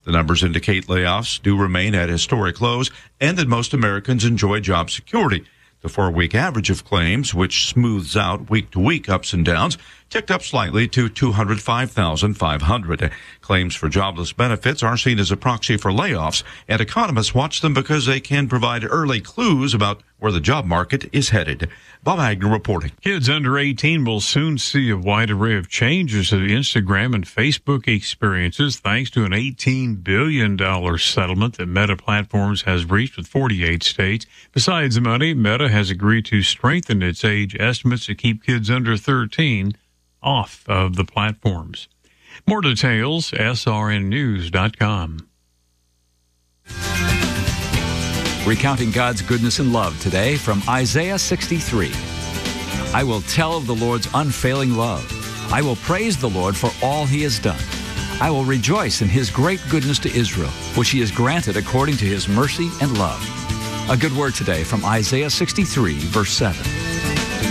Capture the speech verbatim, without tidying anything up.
The numbers indicate layoffs do remain at historic lows and that most Americans enjoy job security. The four-week average of claims, which smooths out week-to-week ups and downs, ticked up slightly to two hundred five thousand five hundred. Claims for jobless benefits are seen as a proxy for layoffs, and economists watch them because they can provide early clues about where the job market is headed. Bob Agnew reporting. Kids under eighteen will soon see a wide array of changes to Instagram and Facebook experiences thanks to an eighteen billion dollars settlement that Meta Platforms has reached with forty-eight states. Besides the money, Meta has agreed to strengthen its age estimates to keep kids under thirteen off of the platforms. More details, S R N news dot com. Recounting God's goodness and love today from Isaiah sixty-three. I will tell of the Lord's unfailing love. I will praise the Lord for all he has done. I will rejoice in his great goodness to Israel, which he has granted according to his mercy and love. A good word today from Isaiah sixty-three, verse seven.